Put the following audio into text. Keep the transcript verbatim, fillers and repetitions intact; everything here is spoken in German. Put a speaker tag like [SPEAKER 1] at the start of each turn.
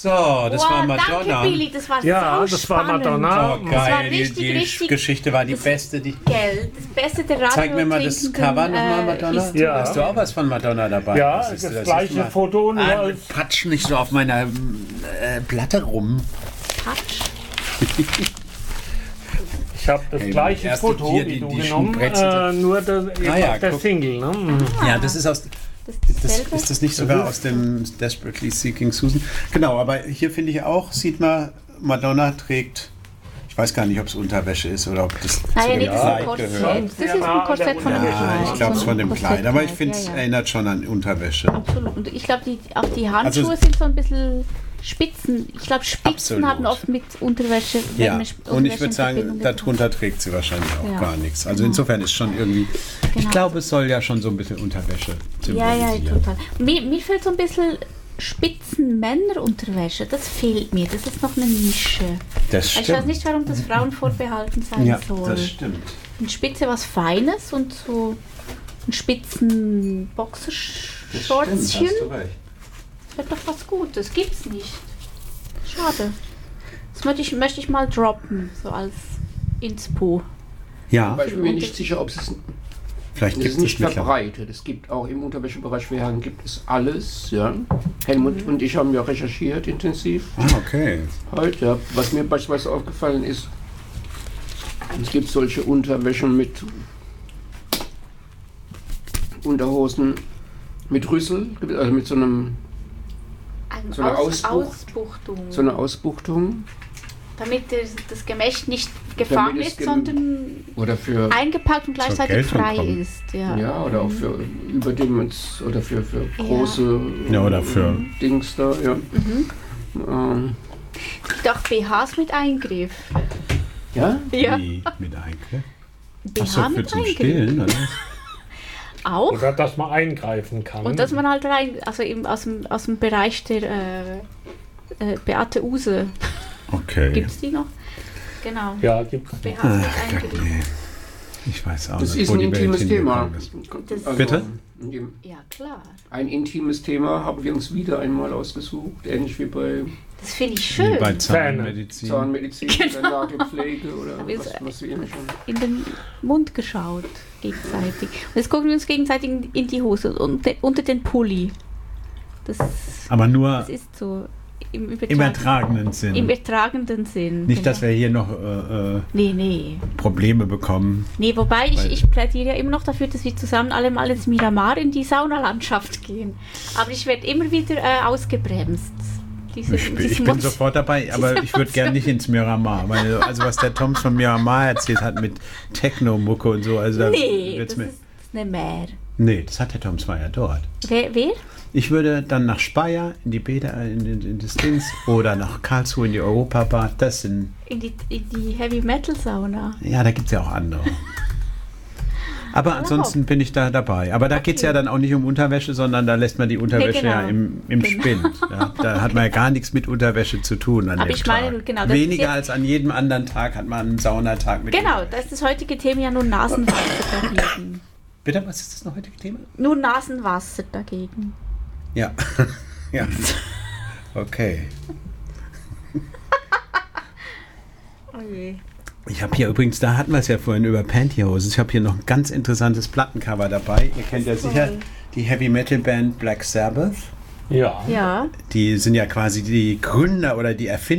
[SPEAKER 1] So, das
[SPEAKER 2] wow,
[SPEAKER 1] war Madonna.
[SPEAKER 2] Danke, Billy, das war
[SPEAKER 3] Ja,
[SPEAKER 2] so
[SPEAKER 3] das
[SPEAKER 2] spannend.
[SPEAKER 3] war Madonna.
[SPEAKER 1] Oh,
[SPEAKER 2] Das war
[SPEAKER 1] geil, die,
[SPEAKER 2] richtig,
[SPEAKER 1] die
[SPEAKER 2] richtig
[SPEAKER 1] Geschichte war die beste. Die
[SPEAKER 2] Gell, das Beste der Radio.
[SPEAKER 1] Zeig mir mal das Cover nochmal, Madonna.
[SPEAKER 3] Ja.
[SPEAKER 1] Hast du auch was von Madonna dabei?
[SPEAKER 3] Ja,
[SPEAKER 1] Was
[SPEAKER 3] das,
[SPEAKER 1] ist das?
[SPEAKER 3] gleiche
[SPEAKER 1] Mal-
[SPEAKER 3] Foto. Nur
[SPEAKER 1] Ah,
[SPEAKER 3] als,
[SPEAKER 1] patsch nicht so auf meiner äh, Platte rum.
[SPEAKER 2] Touch.
[SPEAKER 3] ich habe das
[SPEAKER 1] Hey,
[SPEAKER 3] gleiche
[SPEAKER 1] erst
[SPEAKER 3] Foto
[SPEAKER 1] hier
[SPEAKER 3] wie
[SPEAKER 1] die-
[SPEAKER 3] du
[SPEAKER 1] die
[SPEAKER 3] genommen,
[SPEAKER 1] Schuhbrezel.
[SPEAKER 3] äh, nur der, eben
[SPEAKER 1] Ah ja,
[SPEAKER 3] auf der
[SPEAKER 1] guck.
[SPEAKER 3] Single. Ne?
[SPEAKER 1] Ja, das ist aus.
[SPEAKER 2] Das
[SPEAKER 1] Das,
[SPEAKER 2] dasselbe.
[SPEAKER 1] ist das nicht sogar aus dem Desperately Seeking Susan? Genau, aber hier finde ich auch, sieht man, Madonna trägt, ich weiß gar nicht, ob es Unterwäsche ist oder ob das
[SPEAKER 2] Nein,
[SPEAKER 1] zu
[SPEAKER 2] nee,
[SPEAKER 1] dem
[SPEAKER 2] das ist ein
[SPEAKER 1] Kleid
[SPEAKER 2] Korsett.
[SPEAKER 1] gehört.
[SPEAKER 2] Das ist ein Korsett von einem
[SPEAKER 1] Ja,
[SPEAKER 2] Kleid.
[SPEAKER 1] ich glaube es
[SPEAKER 2] So
[SPEAKER 1] von
[SPEAKER 2] ein
[SPEAKER 1] dem
[SPEAKER 2] Korsett,
[SPEAKER 1] Kleid, aber ich finde, es
[SPEAKER 2] ja, ja.
[SPEAKER 1] erinnert schon an Unterwäsche.
[SPEAKER 2] Absolut. Und ich glaube, die, auch die Handschuhe
[SPEAKER 1] Also-
[SPEAKER 2] sind so ein bisschen Spitzen. Ich glaube, Spitzen
[SPEAKER 1] Absolut.
[SPEAKER 2] haben oft mit Unterwäsche. wenn
[SPEAKER 1] Ja,
[SPEAKER 2] eine Sp-
[SPEAKER 1] und ich
[SPEAKER 2] Unterwäsche
[SPEAKER 1] würde
[SPEAKER 2] in
[SPEAKER 1] sagen,
[SPEAKER 2] Verbindung gebracht
[SPEAKER 1] darunter trägt sie wahrscheinlich auch
[SPEAKER 2] Ja.
[SPEAKER 1] gar nichts. Also
[SPEAKER 2] Genau.
[SPEAKER 1] insofern ist schon irgendwie, ich
[SPEAKER 2] Genau.
[SPEAKER 1] glaube, es soll ja schon so ein bisschen Unterwäsche
[SPEAKER 2] Ja, ja,
[SPEAKER 1] symbolisieren.
[SPEAKER 2] total. Mir, mir fehlt so ein bisschen Spitzen-Männer-Unterwäsche. Das fehlt mir. Das ist noch eine Nische.
[SPEAKER 1] Das
[SPEAKER 2] Ich weiß
[SPEAKER 1] stimmt.
[SPEAKER 2] nicht, warum das Frauen vorbehalten sein
[SPEAKER 1] Ja,
[SPEAKER 2] soll.
[SPEAKER 1] das stimmt.
[SPEAKER 2] Eine Spitze was Feines und so ein spitzen
[SPEAKER 1] Das
[SPEAKER 2] Boxershortchen.
[SPEAKER 1] stimmt, hast du recht.
[SPEAKER 2] Wäre doch was Gutes. Gibt's nicht. Schade. Das möchte ich, möchte ich mal droppen, so als Inspo.
[SPEAKER 1] Ja,
[SPEAKER 4] Aber ich bin mir nicht sicher, ob es
[SPEAKER 1] vielleicht
[SPEAKER 4] es
[SPEAKER 1] gibt
[SPEAKER 4] ist
[SPEAKER 1] es
[SPEAKER 4] nicht
[SPEAKER 1] mittlerweile.
[SPEAKER 4] verbreitet. Es gibt auch im Unterwäschebereich für Herren gibt es alles. Ja. Helmut und ich haben ja recherchiert intensiv
[SPEAKER 1] Ah, okay.
[SPEAKER 4] heute. Ja. Was mir beispielsweise aufgefallen ist, es gibt solche Unterwäschen mit Unterhosen mit Rüssel, also mit so einem
[SPEAKER 2] Ein
[SPEAKER 4] So eine
[SPEAKER 2] Aus
[SPEAKER 4] Ausbucht-
[SPEAKER 2] Ausbuchtung.
[SPEAKER 4] so einer Ausbuchtung
[SPEAKER 2] Damit das, das Gemächt nicht gefangen
[SPEAKER 4] es
[SPEAKER 2] ist,
[SPEAKER 4] gem-
[SPEAKER 2] sondern
[SPEAKER 4] oder für
[SPEAKER 2] eingepackt und gleichzeitig
[SPEAKER 1] Geltung
[SPEAKER 2] frei
[SPEAKER 1] kommt.
[SPEAKER 2] ist. Ja.
[SPEAKER 4] ja oder auch für Überdimens oder für, für große
[SPEAKER 1] Ja, oder für-
[SPEAKER 4] äh, Dings da, ja. Ähm,
[SPEAKER 2] Ich dachte, B Hs mit Eingriff.
[SPEAKER 4] ja?
[SPEAKER 2] Ja.
[SPEAKER 1] Wie mit Eingriff?
[SPEAKER 2] B
[SPEAKER 1] Achso,
[SPEAKER 2] H
[SPEAKER 1] für
[SPEAKER 2] mit
[SPEAKER 1] zum
[SPEAKER 2] Eingriff.
[SPEAKER 1] Stillen, oder?
[SPEAKER 2] Auch.
[SPEAKER 3] Oder dass man eingreifen kann.
[SPEAKER 2] Und dass man halt rein, also eben aus dem, aus dem Bereich der äh, äh, Beate Use.
[SPEAKER 1] Okay.
[SPEAKER 2] Gibt es die noch? Genau.
[SPEAKER 3] ja, gibt's.
[SPEAKER 2] B Hs
[SPEAKER 1] Ach
[SPEAKER 2] mit
[SPEAKER 1] Gott,
[SPEAKER 2] Eingriff.
[SPEAKER 1] nee. Ich weiß auch
[SPEAKER 4] Das
[SPEAKER 1] nicht,
[SPEAKER 4] ist
[SPEAKER 1] wo
[SPEAKER 4] ein
[SPEAKER 1] die Welt
[SPEAKER 4] intimes Thema.
[SPEAKER 1] hingekommen ist.
[SPEAKER 2] Das-
[SPEAKER 1] Bitte?
[SPEAKER 2] Ja, klar.
[SPEAKER 4] Ein intimes Thema haben wir uns wieder einmal ausgesucht, ähnlich wie bei
[SPEAKER 2] Das finde ich
[SPEAKER 1] Wie
[SPEAKER 2] schön.
[SPEAKER 1] bei Zahnmedizin.
[SPEAKER 4] Zahnmedizin,
[SPEAKER 2] Genau.
[SPEAKER 4] oder Nagelpflege oder
[SPEAKER 2] Aber
[SPEAKER 4] was,
[SPEAKER 2] es-
[SPEAKER 4] was wir immer schon.
[SPEAKER 2] In den Mund geschaut, gegenseitig. Und jetzt gucken wir uns gegenseitig in, in die Hose und de, unter den Pulli. Das,
[SPEAKER 1] Aber nur
[SPEAKER 2] das ist so im
[SPEAKER 1] im
[SPEAKER 2] übertragenen,
[SPEAKER 1] ertragenen Sinn.
[SPEAKER 2] im übertragenden Sinn.
[SPEAKER 1] Nicht, dass
[SPEAKER 2] genau.
[SPEAKER 1] wir hier noch äh, äh,
[SPEAKER 2] Nee, nee.
[SPEAKER 1] Probleme bekommen.
[SPEAKER 2] Nee, wobei ich,
[SPEAKER 1] Weil-
[SPEAKER 2] ich plädiere ja immer noch dafür, dass wir zusammen alle mal ins Miramar in die Saunalandschaft gehen. Aber ich werde immer wieder äh, ausgebremst. Diese,
[SPEAKER 1] Ich, bin-
[SPEAKER 2] diese
[SPEAKER 1] ich bin
[SPEAKER 2] Mot-
[SPEAKER 1] sofort dabei, aber ich würde gerne nicht ins Miramar. Weil, also was der Toms von Miramar erzählt hat mit Techno-Mucke und so. Also da
[SPEAKER 2] Nee,
[SPEAKER 1] wird's
[SPEAKER 2] das
[SPEAKER 1] mir,
[SPEAKER 2] ist, das ist eine Mehr.
[SPEAKER 1] nee, das hat der Toms war ja dort.
[SPEAKER 2] Wer? wer?
[SPEAKER 1] Ich würde dann nach Speyer in die Bäder, in, in, in das Dings oder nach Karlsruhe in die Europabar. Das sind,
[SPEAKER 2] In die, in die Heavy Metal Sauna.
[SPEAKER 1] ja, da gibt es ja auch andere. Aber ansonsten bin ich da dabei. Aber da geht es ja dann auch nicht um Unterwäsche, sondern da lässt man die Unterwäsche
[SPEAKER 2] genau.
[SPEAKER 1] ja im, im
[SPEAKER 2] Genau.
[SPEAKER 1] Spind. Ja, da hat man ja gar nichts mit Unterwäsche zu tun an
[SPEAKER 2] Aber
[SPEAKER 1] dem
[SPEAKER 2] ich meine,
[SPEAKER 1] Tag.
[SPEAKER 2] genau, das ist
[SPEAKER 1] Weniger
[SPEAKER 2] jetzt-
[SPEAKER 1] als an jedem anderen Tag hat man einen Saunatag mit
[SPEAKER 2] Genau,
[SPEAKER 1] Unterwäsche.
[SPEAKER 2] da ist das heutige Thema ja nur Nasenwasser dagegen.
[SPEAKER 1] Bitte, was ist das noch heutige Thema?
[SPEAKER 2] Nur Nasenwasser dagegen.
[SPEAKER 1] Ja. ja. Okay.
[SPEAKER 2] Oh je.
[SPEAKER 1] Ich habe hier übrigens, da hatten wir es ja vorhin über Pantyhose. Ich habe hier noch ein ganz interessantes Plattencover dabei. Ihr kennt ja sicher die Heavy Metal Band Black Sabbath.
[SPEAKER 3] Ja.
[SPEAKER 2] Ja.
[SPEAKER 1] Die sind ja quasi die Gründer oder die Erfinder